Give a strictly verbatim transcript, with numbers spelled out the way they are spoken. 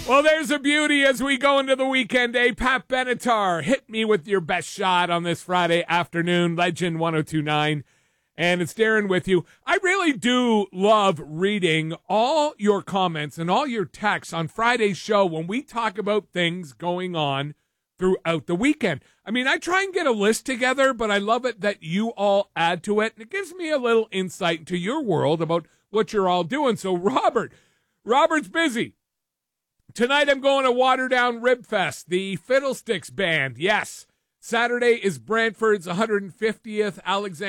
Well, there's a beauty as we go into the weekend, eh? Pat Benatar, hit me with your best shot on this Friday afternoon. Legend one oh two point nine. And it's Darren with you. I really do love reading all your comments and all your texts on Friday's show when we talk about things going on throughout the weekend. I mean, I try and get a list together, but I love it that you all add to it. And it gives me a little insight into your world about what you're all doing. So, Robert, Robert's busy. Tonight I'm going to Waterdown Rib Fest, the Fiddlesticks Band. Yes, Saturday is Brantford's one hundred fiftieth Alexander